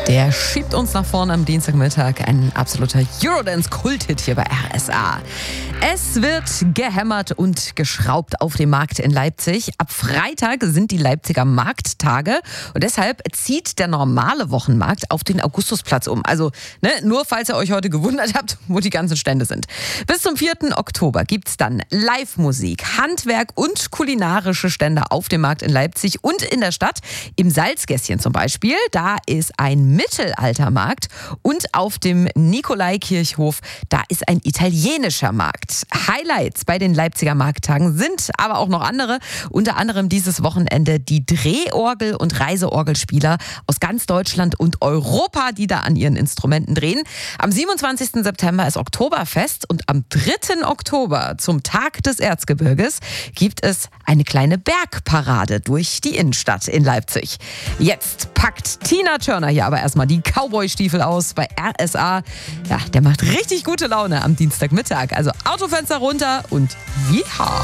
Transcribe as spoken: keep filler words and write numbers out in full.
Der schiebt uns nach vorne am Dienstagmittag. Ein absoluter Eurodance-Kulthit hier bei R S A. Es wird gehämmert und geschraubt auf dem Markt in Leipzig. Ab Freitag sind die Leipziger Markttage und deshalb zieht der normale Wochenmarkt auf den Augustusplatz um. Also ne, nur falls ihr euch heute gewundert habt, wo die ganzen Stände sind. Bis zum vierten Oktober gibt's dann Live-Musik, Handwerk und kulinarische Stände auf dem Markt in Leipzig und in der Stadt. Im Salzgässchen zum Beispiel, da ist ein Mittelaltermarkt und auf dem Nikolaikirchhof, da ist ein italienischer Markt. Highlights bei den Leipziger Markttagen sind aber auch noch andere. Unter anderem dieses Wochenende die Drehorgel- und Reiseorgelspieler aus ganz Deutschland und Europa, die da an ihren Instrumenten drehen. Am siebenundzwanzigsten September ist Oktoberfest und am dritten Oktober zum Tag des Erzgebirges gibt es eine kleine Bergparade durch die Innenstadt in Leipzig. Jetzt packt Tina Turner hier aber erstmal die Cowboy-Stiefel aus bei R S A. Ja, der macht richtig gute Laune am Dienstagmittag. Also Autofenster runter und Yeehaw!